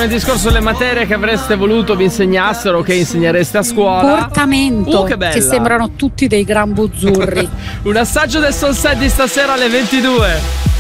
nel discorso delle materie che avreste voluto vi insegnassero o che insegnereste a scuola. Portamento, che bella. che sembrano tutti dei gran buzzurri. Un assaggio del Sunset di stasera alle 22.